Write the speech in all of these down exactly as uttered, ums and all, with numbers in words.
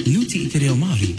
Nuti i te reo Māori.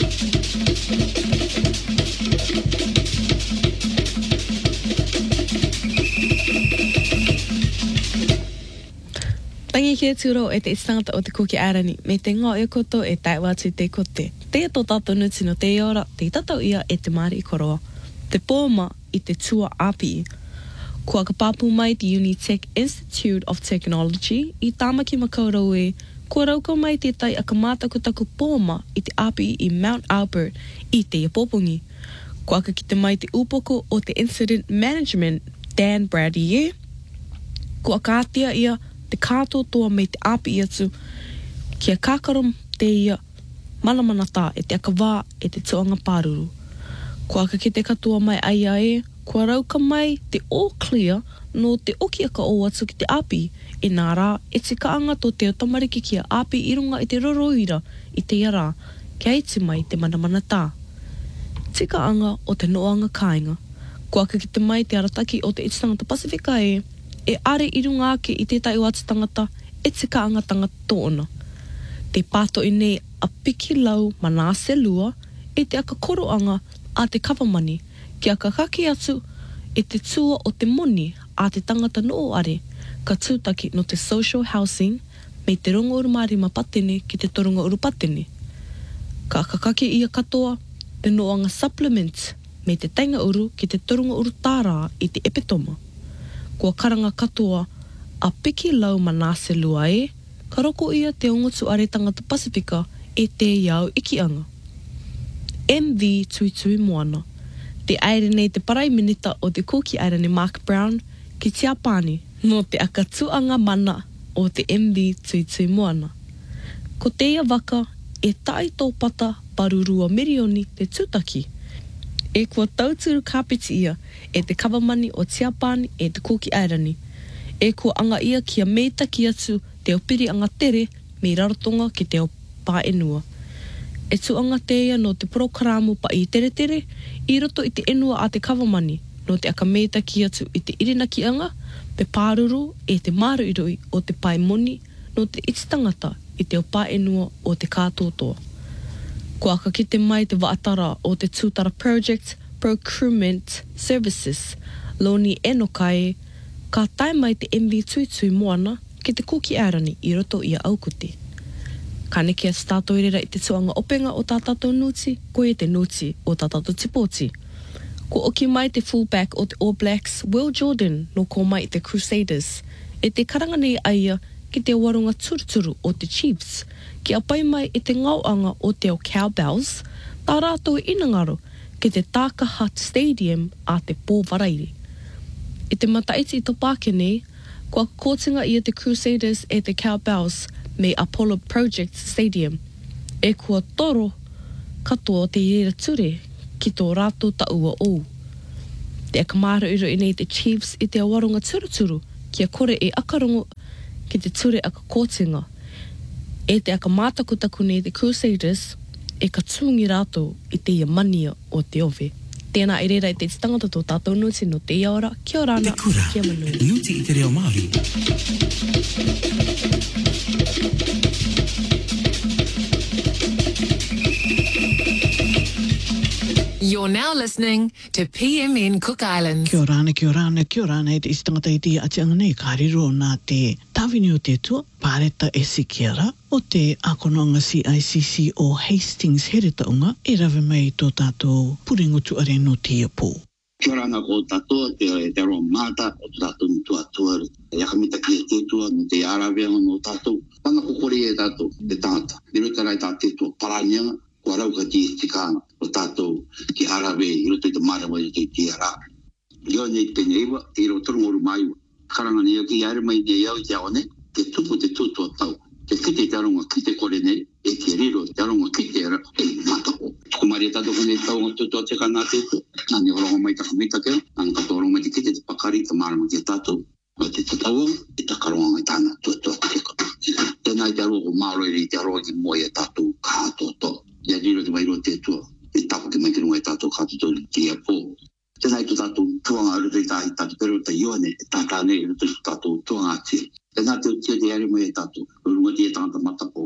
Tangi kia tūro e te istangata o te kuki arani, me te ngā e koto e tai wātu te kote. Te ato tātou nuti no te ora, te tatau ia e te Māori i koroa. Te pōma i te tua api. Kua ka pāpū mai te Unitech Institute of Technology i Tāmaki Makaurau e, kua rauka mai te tai a ka mātakutaku pōma i te api i Mount Albert i te Iapōpungi. Kua ka kite mai te upoko o te Incident Management Dan Brady e. Kua kātia ia te kātotoa me te api atu, kia kākaram te ia manamanata e te akawā e te tuanga pāruru. Kua ka kite katoa mai aia e, kua rauka mai te all clear no te oki aka o atu ki te api, e nā rā e te kaanga tō te o tamariki kia api i runga i te roroira i te iara, kia iti mai te manamanata. Te kaanga o te noanga kāinga, kua ka kite mai te arataki o te ititangata Pasifika e, e are i runga ake i tētai o atu tangata e te kaanga tangata tōna. Te pāto i nei a piki lau manase lua e te aka koroanga a te kawamani ki aka kaki atu e te tua o te moni a te tangata no are ka tūtaki no te social housing me te rongo uru marima patene ki te torongo uru patene. Ka aka kaki ia katoa te noanga supplement me te tainga uru ki te torongo uru tāra i te epetoma. Kua karanga katoa a piki lau manase lua e, ka roko ia te ongotu are tangata Pasifika e te iau ikianga. M V Tui Tui Moana, te aere nei te parai minita o te kuki airani Mark Brown ki te apani no te akatuanga mana o te M V Tui Tui Moana. Ko te ia waka e tai tōpata parurua mirioni te tūtaki. E kua tauturu kāpiti ia e te kawamani o te apani e te kuki airani. E kua anga ia kia meita ki atu te opiri anga tere me rarotonga ki te o pā enua. E tuanga te ia no te prokaramu pa i tere tere, i roto i te enua a te kawamani, no te aka meita ki atu i te irina ki anga, pe pāruru e te māruiroi o te pai moni, no te ititangata i te o pā enua o te kātotoa. Kua aka kite mai te waatara o te tūtara Project Procurement Services, Loni Enokai, ka tai mai te M V Tui Tui Moana ki te kuki airani i roto i a Aukute. Ka neke a stato irera i te tuanga openga o tātatou nuti, ko e te nuti o tātatou tipoti. Ko oki mai te fullback o te All Blacks, Will Jordan, no ko mai i te Crusaders, e te karanga nei aia ki te warunga turuturu o te Chiefs, ki a pai mai i te ngauanga o te o Cowbells, tā rātou inangaro ki te Taka Hut Stadium a te Pōwarairi. I te mataiti i tō Pākene, kua kōtinga i te Crusaders e te Cowbells me Apollo Project Stadium, e kua toro katoa te iera ture ki tō rātou taua o. Te akamara iro i nei te Chiefs i te awarunga turuturu, ki a kore e akarongo ki te ture aka kōtinga. E te aka mātakutaku nei te Crusaders, e ka tūngi rātou i te ia mania o te ove. Tēnā e reira i te tangata tō tātou nuti no te iaora, kia orana, kia manui. Nuti i te reo Māori. You're now listening to P M N Cook Islands. Kia orana, kia orana, kia orana e te istangata i te atianga nei ka riro nā te tawini o te tua, Pāreta Esekiara, o te akononga C I C C o Hastings Heretaunga, e rawe mai tō tātou puringotu are no te iapō. Kia orana ko tātou, te, te aroa māta, o tātou ni tua tua, e akamita ki e te tua, no te araweanga no tātou, panga kokori e tātou, te tāta, ni rutarai tā te tua paranianga, kua rauka ti e te kāna, o tātou ki arawe, i roto i te marawa i te te ara. Io nei te neiwa, i roto ngoru maiwa, karanga ni ki aere mai te iau i te aone, te tupu te tutua tau, te kite te aronga kite kore nei, e te riro te aronga kite era, e matako. Tukumari e tātou kone tau ngā tutua te kāna te tu, nani horonga mai taka mita kea, nani kato horonga mai te kite te pakari, te marama ki tātou, o te tatau, e takaronga mai tāna tutua te keka. Tēnā i te aroa o māro e te aroa ki moe e tātou kātoto. Ia riro te mairo te tua, e tapu te mai te runga e tātou kātoto te ia pō. Tēnā i tō tātou tuanga aru te tāi tātou pero te ione, e tātā nei, e tātou tuanga ati. Tēnā te tia te ere mai e tātou, runga te e tāngata matapō,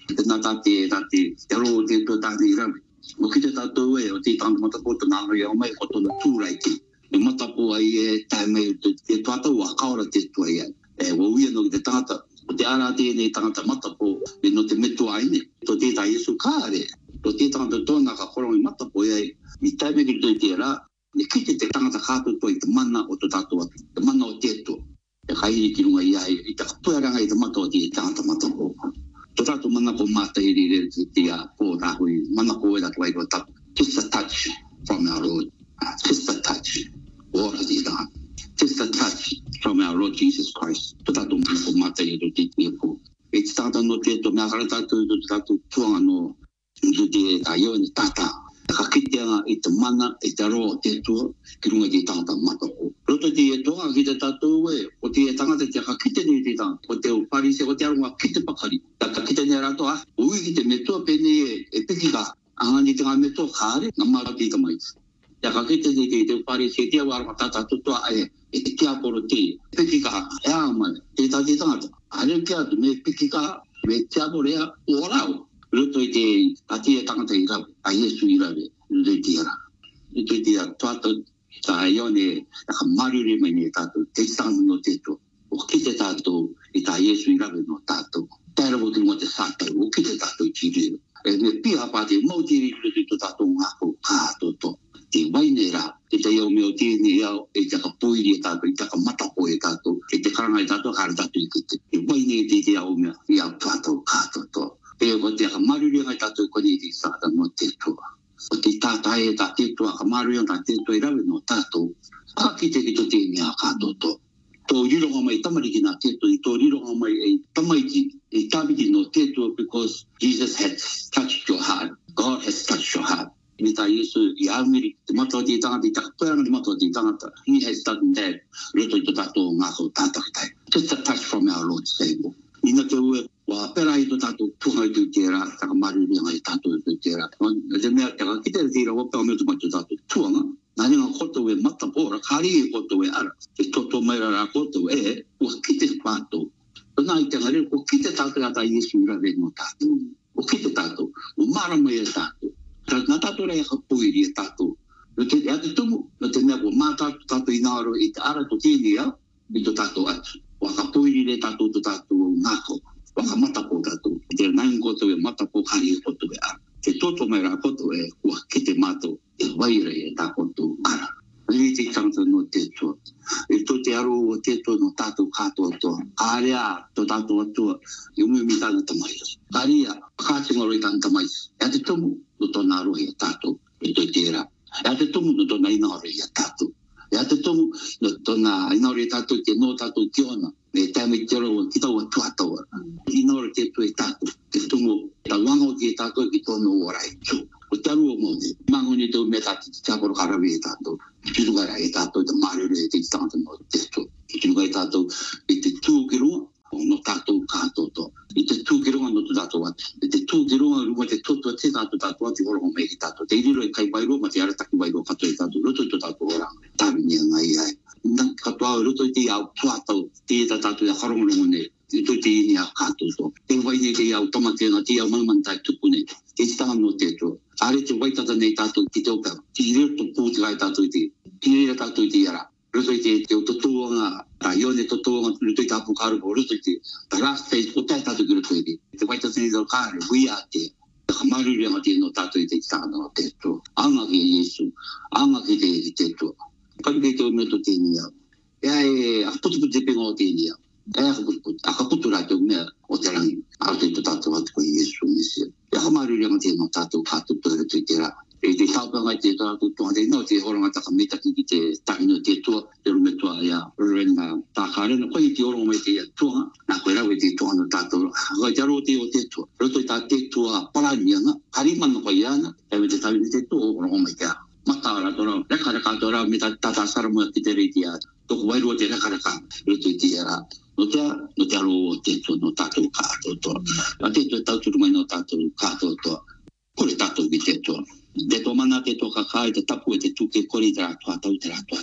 Te nā tāte, tāte, te aro te tō tāte i rawe. Mo ki te tātou e, o te tāna matapo te nāno i au mai, ko tōna tūrai ki. Me matapo ai e, tae mai, te tātou a kaora te tua i ai. E, wo uia no ki te tāta, o te ara tēnei tāngata matapo, me no te metua ai ne, tō tētā Iesu kāre. Tō te tāngata tōna ka korongi matapo i ai, mi tae me ki tō te rā, ne kite te tāngata kātoto i te mana o tō tātou atu, te mana o tēto. E kairi ki runga i ai, i te kapuaranga i te mata o te tāngata matapo. Tō tātou mana ko mātai ri re te te a pō tāhui, mana ko e ratu ai ko tātou. Just a touch from our Lord. Just a touch. Ora di tā. Just a touch from our Lord Jesus Christ. Tō tātou mana ko mātai ri re te te a pō. E te tātou no te tō mea kara tātou tō tātou tuanga no tō te a iau ni tātā. Ka kiteanga i te mana, i te roa te tua, ki runga i te tangata matako. Roto te e toa ki te tātou e, o te e tangata te ka kite ni te tanga, o te o parise, o te arunga kite pakari. Ta ka kite ni rato a, ui ki te metua pene e, e piki ka, angani te ngā metua kāre, ngā mara ki ka mai. Ta ka kite ni te, te o parise, te au arunga tata tutua e, e te kia poro te, piki ka, e a mai, te tā te tangata. Are kia tu me piki ka, me te aporo ea, o rau. Roto i te ati e tangata i rawe, a Iesu i rawe, roto i te ara. Roto i te ara, tuato, ta ione, a ka marire mai ne tātou, te tānu no te to. O ki te tātou, i tā Iesu i rawe no tātou. Tēra o te ngā te sātou, o ki te tātou i tireo. E me piha pā te mautiri roto i to tātou ngāko kātoto. Te waine rā, e te iau meo tēne iau, e te ka poiri e tātou, e te ka matako e tātou, e te karanga e tātou, kāra tātou i kite. E waine e te te iau mea, iau tātou kātoto. E o te maruri ngai tātou koni i te sāta no te tua. O te tātai e tā te tua, ka maruri ngai te tua i rawe no tātou. A ki te ki to te mea kātoto. Tō rironga mai tamariki nā te tua, i tō rironga mai e tamaiti, e tāmiti no te tua, because Jesus has touched your heart. God has touched your heart. I tā Iesu i aumiri, te matua te tangata, i taka pēranga te matua te tangata. He has done that. Roto i to tātou ngāko tātakitai. Just a touch from our Lord's table. Ina te ue, wa pera i to tātou tunga i tu tērā, taka maruri ngai tātou i tu tērā. Te mea, te ka kite tērā, wa pēo mea tu mai tu tātou tuanga, nani ngā koto e mata pōra, kāri e koto e ara, te toto mai rā koto e, wa kite pātou. Nā i te ngare, wa kite tātou ata Iesu i rawe no tātou. Wa kite tātou, wa mara mai e tātou. Nā tātou rei ka poiri e tātou. No te ea te tumu, no te mea, wa mā tātou tātou i nāro i te ara to tēne au, i to tātou atu. Wa ka poiri re tātou to tātou ngāko. Wa ka matapo tātou. Te naing koto e matapo kari e koto e ara. Te toto mai rā koto e wa kite mātou e waire e tā koto ara. Ri te tangata no te tua. E to te aro o te tua no tātou kātoa toa. Kārea to tātou atua i umu mi tāna tamai. Kārea kātinga roi tāna tamai. Ea te tomu no tōna arohi e tātou. E to te era. Ea te tomu no tōna ina arohi e tātou. Ea te tomu no tōna ina arohi e tātou ke no tātou ki ona. Me tāme te aro ki tau atua taua. Ina arohi te tua e tātou. Te tomu ta wango ki e tātou ki tōna orai tū. O te aru o mōne. Mangoni tau me tātou te tāporo karawe e tātou. Kirugara e tātou te marere e te tangata no te tō. Kirugara e tātou e te tūkirunga no tātou kātoto. I te tūkirunga no tu tātou atu. E te tūkirunga runga te totua te tātou tātou atu horongo mai ki tātou. Te iriro e kai wairo ma te arataki wairo kato e tātou. Roto i to tātou oranga. Tāwini a ngai ai. Nā katoa roto i te iau tuatau. Te e tātou e harongorongo ne. I to te ini a kātoto. Te waine te iau tomatena, te iau manamantai tupu ne. Te tanga no te tō. Are te waitata nei tātou ki te opera. Te iriro to pūtika e tātou i te. Te iriro tātou i te iara. Roto i te te o totoanga. Ta ione totoanga. Roto i tāpū kārupo. Roto i te. Ta last phase o tai tātou ki roto i te. Te waitata nei tātou kāre. Wia te. Te kamaruri anga te no tātou i te tanga no te tō. Anga ki Iesu. Anga ki te i te tō. Kari te o mea to tēni au. Ea e akaputupu te penga o tēni au. Ea akaputupu. Akaputu rā te o mea o te rangi. Ao te to tātou atu ko Iesu Mesia. Ea kamaruri anga te no tātou kātou tōre tui te rā. E te tāpanga i te tātou tua. Te no te horonga taka metaki ki te taki no te tua. Te rume tua ea. Rena tākārena. Koe i te horonga mai te tua. Nā koe rau e te tua no tātou. Koe te aro te o te tua. Roto i tā te tua paranianga. Karimana koe iana. E me te tawini te tua horonga mai te a. Mata ara tora. Reka reka tora. Me tā tata saramoa ki te reiti a. Toko wairua te reka reka. Roto i te era. No te, no te aro o te tua no tātou kātou toa. A te tua tauturu mai no tātou kātou toa. Kore tātou ki te tua. Te tō mana te tō kakai te tapu e te tuke kore te rā tuatau te rā tuatau.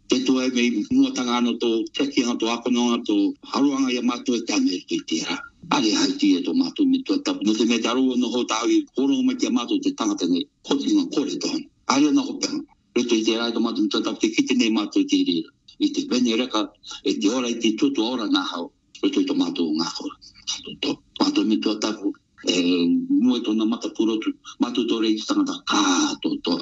Te tua e mei mua tanga ano tō, teki anga tō ako nonga tō, haruanga ia mātou e tāme te tira. Are hai tia tō mātou mi tua tapu. No te me te aroa no ho tāwi, horongo mai kia mātou te tangata nei, koti ngā kore tōna. Are na hopenga. Reto i te rai tō mātou mi tua tapu, te kite nei mātou te rira. I te bene reka, e te ora i te tutu ora nā hau. Reto i tō mātou ngā kora. Mātou mi tua tapu, e mua tōna mata purotu, mātou tō rei tangata kātou tō.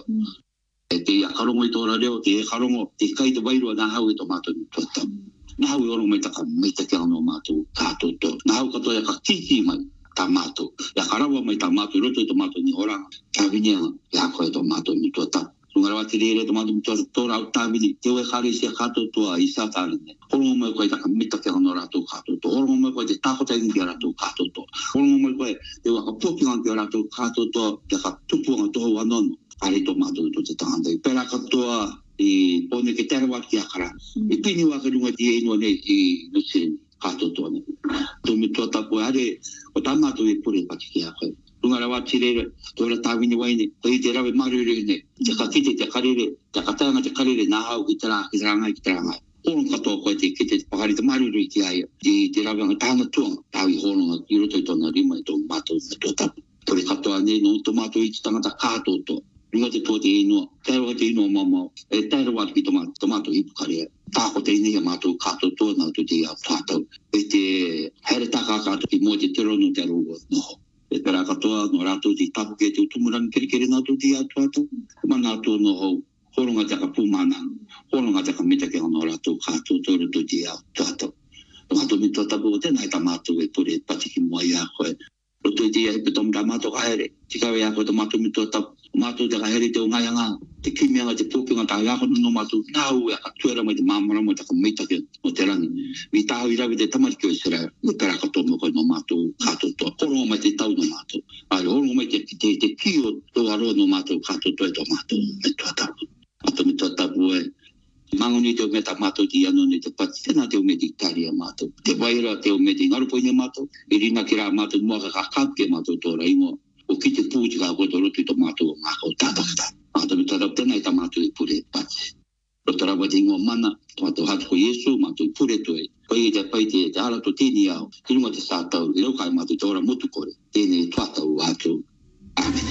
E te ia karongo i tōra reo, te e karongo, te kai te wairua nā hau i tō mātou mi tua tapu. Nā hau i orongo mai taka meita kia anō mātou kātou tō. Nā hau katoa ia ka titi mai tā mātou. Ia karawa mai tā mātou, roto i tō mātou ni horanga. Kia vinia, ia koe tō mātou mi tua tapu. Tungarawa te rere tō mātou mi tua tōra au tāwini, te oe kare sia kātou toa i sā tāne. Horongo mai koe taka meita kia anō rātou kātou tō. Horongo mai koe te tākota ingi kia rātou kātou tō. Horongo mai koe te waka pōkinga kia rātou kātou tō, te ka tupuanga tō anono. Are tō mātou tō te tāndai. Pera katoa i pone ke tera waki akara. I pini waka runga ti e inua nei i nusiri kātou tō nei. Tō mi tō tapu are o tā mātou e pure pati ki a koe. Runga rawa tirere, tōra tāwini waine, ko i te rawe marure nei. Te ka kite te karere, te katanga te karere nā hau ki te rā, ki te rāngai, ki te rāngai. Horon katoa koe te kite te pakari te marure ki aia. Te te rawe anga tāna tuanga, tāwi horonga i roto i tōna rima i tō mātou me tō tapu. Tore katoa nei no tō mātou i te tangata kātou tō. Runga te tō te inua, tēroa te inua mamau, e tēroa ki tō mātou hipu karea. Tāko te inea mātou kātou tō nā tō te au tātou. E te here tākā kātou ki mua te terono te aroa noho. E pera katoa no rātou te tapu ke te utumurangi kere kere nā tō te au tātou. Kuma nā tō noho, horonga te ka pūmānanga, horonga te ka mita ke no rātou kātou tō tō te au tātou. Mātou mi tō tapu o tēnei tā mātou e pure pati ki mua i a koe. Roto i te ia hipe tōm tā mātou ka here. Tikawe a koe tō mātou mi tō tapu. Mātou te kahere te o ngaianga, te kimianga, te pōpinga, tā iākono no mātou, nā hu e ka tuera mai te māmara mai te ka meita ke o te rangi. Mi tāhu i rawi te tamari ki o Israel, me pera katoa mo koe no mātou kātou toa. Horongo mai te tau no mātou. Ai, horongo mai te, te, te kio tō aroa no mātou kātou toa e tō mātou me tua tapu. Mātou me tua tapu e, mangoni te o me tā mātou ti anu ni te pati, tēnā te o me te tāria mātou. Te waira te o me te ngarupoina mātou, i rina ki rā mātou mua ka kakapke mātou tōra ingoa. O ki te pūti ka koe tō roto i tō mātou o mākau tātakata. Mātou mi tātau tēnei tā mātou i pure pati. Roto rawa te ingoa mana, tō mātou hatu ko Iesu, mātou i pure toi. Pai e te pai te te ara tō tēni au, ki runga te sātau, i rau kai mātou tōra motu kore. Tēnei tuatau hatu. Amen.